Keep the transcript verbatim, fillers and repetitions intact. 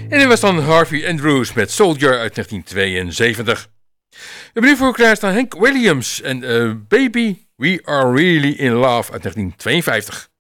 En dit was dan Harvey Andrews met Soldier uit negentien tweeënzeventig. We hebben nu voor elkaar staan Hank Williams en uh, Baby, We Are Really In Love uit negentien tweeënvijftig.